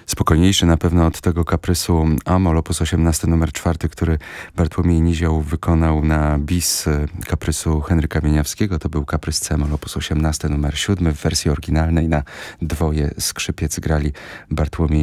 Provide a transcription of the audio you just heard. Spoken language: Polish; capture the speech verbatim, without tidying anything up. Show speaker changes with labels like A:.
A: spokojniejszy na pewno od tego kaprysu Amol, opus osiemnasty numer czwarty, który Bartłomiej Nizioł wykonał na bis kaprysu Henryka Wieniawskiego. To był kaprys C-moll, opus osiemnasty numer siódmy w wersji oryginalnej. Na dwoje skrzypiec grali Bartłomiej